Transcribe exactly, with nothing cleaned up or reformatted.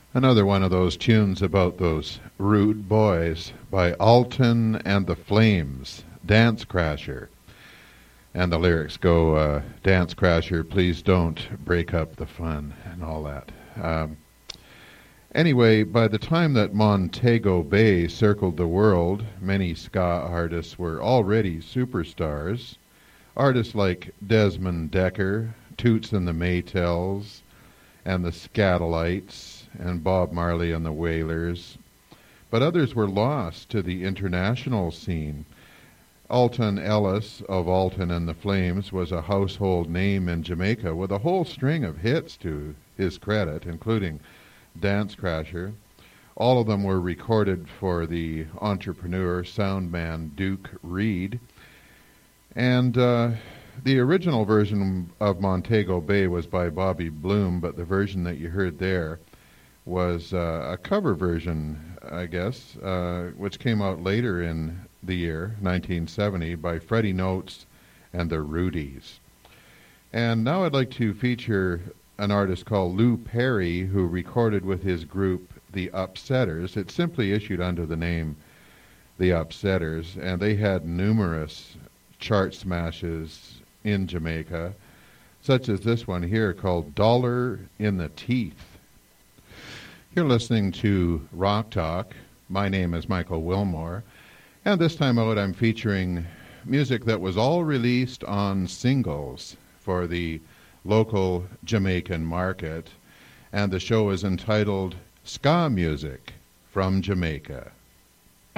Another one of those tunes about those rude boys by Alton and the Flames, Dance Crasher. And the lyrics go, uh, Dance Crasher, please don't break up the fun, and all that. Um, anyway, by the time that Montego Bay circled the world, many ska artists were already superstars. Artists like Desmond Decker, Toots and the Maytels, and the Scatolites, and Bob Marley and the Wailers. But others were lost to the international scene. Alton Ellis of Alton and the Flames was a household name in Jamaica with a whole string of hits to his credit, including Dance Crasher. All of them were recorded for the entrepreneur soundman Duke Reid. And uh, the original version of Montego Bay was by Bobby Bloom, but the version that you heard there was uh, a cover version, I guess, uh, which came out later in the year, nineteen seventy, by Freddie Notes and the Rudies. And now I'd like to feature an artist called Lou Perry, who recorded with his group, The Upsetters. It's simply issued under the name The Upsetters, and they had numerous chart smashes in Jamaica, such as this one here called Dollar in the Teeth. You're listening to Rock Talk. My name is Michael Wilmore, and this time out I'm featuring music that was all released on singles for the local Jamaican market, and the show is entitled Ska Music from Jamaica.